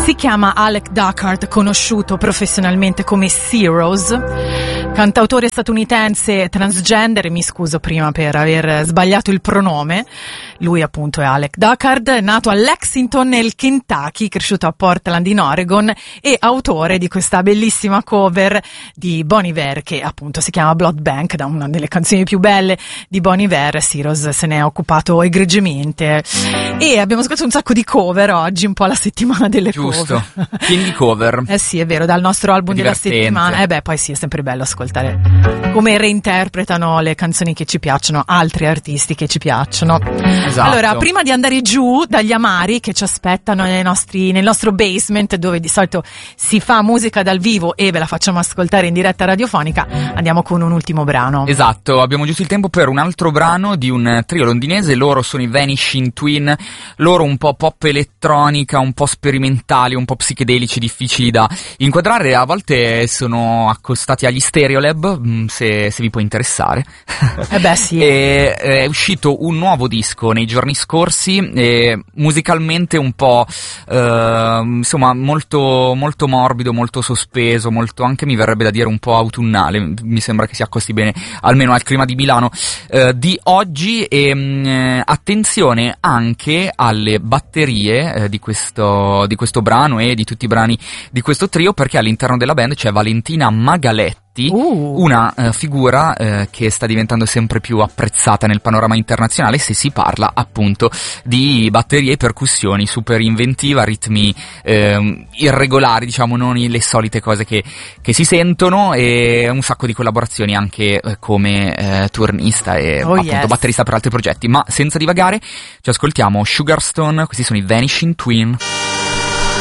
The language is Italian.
Si chiama Alec Duckard, conosciuto professionalmente come Zeros, cantautore statunitense transgender. Mi scuso prima per aver sbagliato il pronome. Lui appunto è Alec Duckard, nato a Lexington nel Kentucky, cresciuto a Portland in Oregon, e autore di questa bellissima cover di Bon Iver che appunto si chiama Blood Bank, da una delle canzoni più belle di Bon Iver. Zeros se ne è occupato egregiamente e abbiamo ascoltato un sacco di cover oggi, un po' la settimana delle Giusto. cover. Quindi cover. Sì, è vero, dal nostro album della settimana. Poi sì, è sempre bello ascoltare come reinterpretano le canzoni che ci piacciono, altri artisti che ci piacciono. Esatto. Allora, prima di andare giù dagli amari che ci aspettano nel nostro basement, dove di solito si fa musica dal vivo e ve la facciamo ascoltare in diretta radiofonica, andiamo con un ultimo brano. Esatto, abbiamo giusto il tempo per un altro brano di un trio londinese. Loro sono i Vanishing Twin, loro un po' pop elettronica, un po' sperimentali, un po' psichedelici, difficili da inquadrare, a volte sono accostati agli Stereolab, se vi può interessare. Sì. È uscito un nuovo disco nei giorni scorsi, musicalmente un po' insomma molto, molto morbido, molto sospeso, molto, anche mi verrebbe da dire un po' autunnale. Mi sembra che si accosti bene almeno al clima di Milano di oggi, e attenzione anche alle batterie di questo brano e di tutti i brani di questo trio, perché all'interno della band c'è Valentina Magaletti, una figura che sta diventando sempre più apprezzata nel panorama internazionale se si parla appunto di batterie e percussioni, super inventiva, ritmi irregolari, diciamo, non le solite cose che si sentono, e un sacco di collaborazioni anche come turnista e appunto batterista per altri progetti. Ma senza divagare ci ascoltiamo Sugarstone, questi sono i Vanishing Twin.